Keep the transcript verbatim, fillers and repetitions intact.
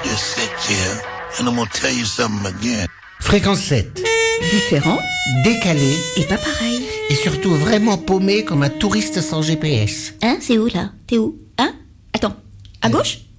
just sit here and I'm gonna tell you something again. Fréquence sept. Différent Décalé. et pas pareil. Et surtout vraiment paumé comme un touriste sans G P S. Hein, c'est où là? T'es où? Hein? Attends, à gauche?